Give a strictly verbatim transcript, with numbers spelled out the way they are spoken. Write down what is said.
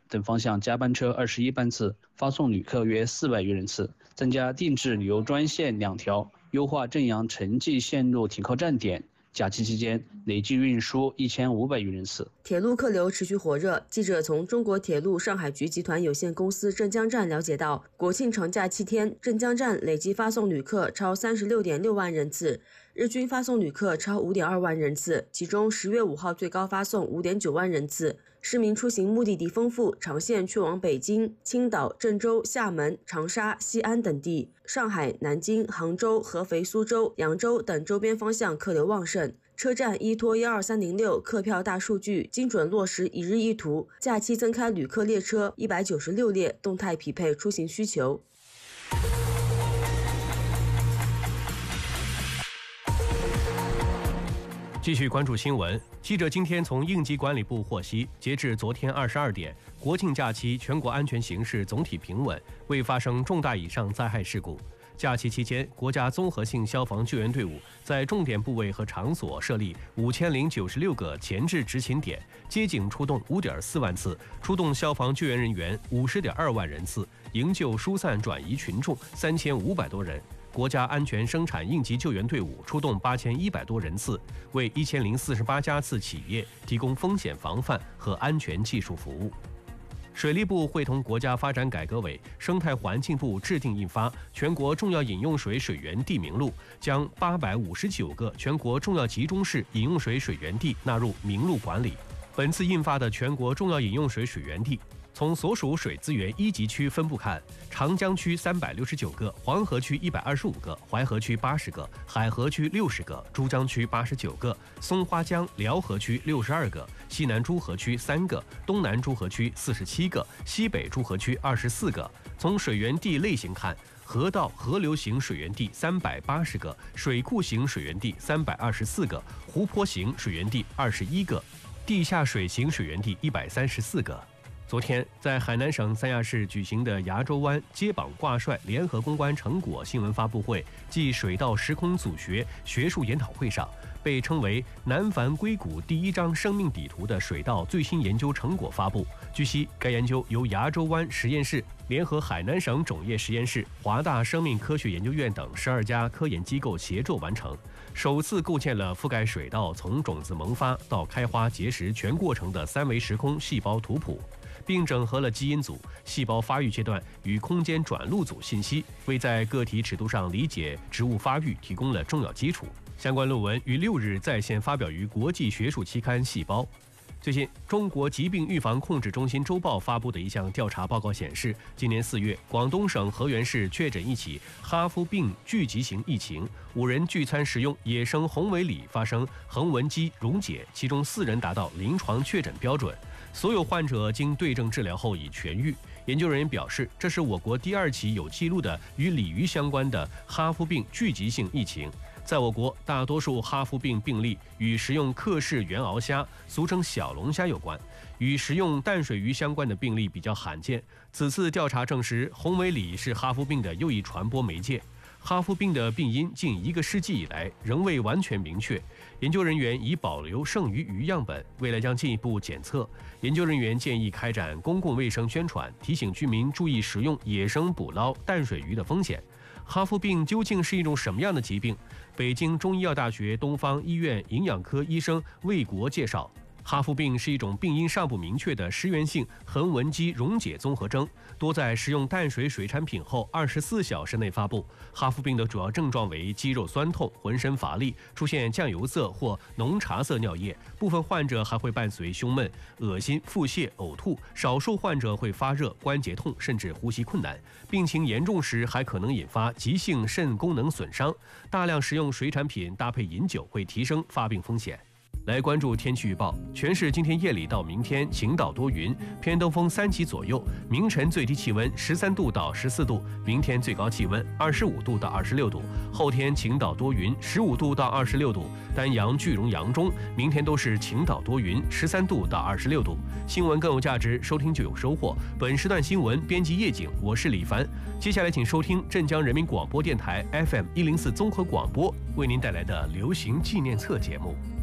等方向加班车二十一班次，发送旅客约四百余人次，增加定制旅游专线两条，优化正阳城际线路停靠站点。假期期间累计运输一千五百余人次。 铁路客流持续火热。记者从中国铁路上海局集团有限公司镇江站了解到，国庆长假七天，镇江站累计发送旅客超三十六点六万人次，日均发送旅客超五点二万人次，其中十月五号最高发送五点九万人次。市民出行目的地丰富，长线去往北京、青岛、郑州、厦门、长沙、西安等地，上海、南京、杭州、合肥、苏州、扬州等周边方向客流旺盛。车站依托一二三零六客票大数据，精准落实一日一图，假期增开旅客列车一百九十六列，动态匹配出行需求。 继续关注新闻，记者今天从应急管理部获悉，截至昨天二十二点，国庆假期全国安全形势总体平稳，未发生重大以上灾害事故。假期期间，国家综合性消防救援队伍在重点部位和场所设立五千零九十六个前置执勤点，接警出动五点四万次，出动消防救援人员五十点二万人次，营救疏散转移群众三千五百多人。国家安全生产应急救援队伍出动八千一百多人次，为一千零四十八家次企业提供风险防范和安全技术服务。水利部会同国家发展改革委、生态环境部制定印发《全国重要饮用水水源地名录》，将八百五十九个全国重要集中式饮用水水源地纳入名录管理。本次印发的全国重要饮用水水源地，从所属水资源一级区分布看，长江区三百六十九个，黄河区一百二十五个，淮河区八十个，海河区六十个，珠江区八十九个，松花江辽河区六十二个，西南诸河区三个，东南诸河区四十七个，西北诸河区二十四个。从水源地类型看，河道河流型水源地三百八十个，水库型水源地三百二十四个，湖泊型水源地二十一个，地下水型水源地一百三十四个。昨天，在海南省三亚市举行的崖州湾接榜挂帅联合攻关成果新闻发布会暨水稻时空组学学术研讨会上，被称为南繁硅谷第一张生命底图的水稻最新研究成果发布。据悉，该研究由崖州湾实验室联合海南省种业实验室、华大生命科学研究院等十二家科研机构协作完成，首次构建了覆盖水稻从种子萌发到开花结实全过程的三维时空细胞图谱，并整合了基因组、细胞发育阶段与空间转录组信息，为在个体尺度上理解植物发育提供了重要基础。相关论文于六日在线发表于国际学术期刊《细胞》。最近，中国疾病预防控制中心周报发布的一项调查报告显示，今年四月，广东省河源市确诊一起哈夫病聚集型疫情，五人聚餐食用野生红尾李发生横纹肌溶解，其中四人达到临床确诊标准。所有患者经对症治疗后已痊愈。研究人员表示，这是我国第二起有记录的与鲤鱼相关的哈夫病聚集性疫情。在我国，大多数哈夫病病例与食用克氏原螯虾，俗称小龙虾有关，与食用淡水鱼相关的病例比较罕见。此次调查证实，红尾李是哈夫病的又一传播媒介。哈夫病的病因近一个世纪以来仍未完全明确，研究人员已保留剩余鱼样本，未来将进一步检测。研究人员建议开展公共卫生宣传，提醒居民注意食用野生捕捞淡水鱼的风险。哈夫病究竟是一种什么样的疾病？北京中医药大学东方医院营养科医生魏国介绍，哈夫病是一种病因尚不明确的失源性横纹肌溶解综合征，多在食用淡水水产品后二十四小时内发布。哈夫病的主要症状为肌肉酸痛、浑身乏力，出现酱油色或浓茶色尿液，部分患者还会伴随胸闷、恶心、腹泻、呕吐，少数患者会发热、关节痛，甚至呼吸困难。病情严重时还可能引发急性肾功能损伤。大量食用水产品搭配饮酒会提升发病风险。来关注天气预报，全市今天夜里到明天晴到多云，偏东风三级左右，明晨最低气温十三度到十四度，明天最高气温二十五度到二十六度，后天晴到多云，十五度到二十六度，丹阳、句容、扬中明天都是晴到多云，十三度到二十六度。新闻更有价值，收听就有收获。本时段新闻编辑叶景，我是李凡。接下来请收听镇江人民广播电台 F M 一零四综合广播为您带来的流行纪念册节目。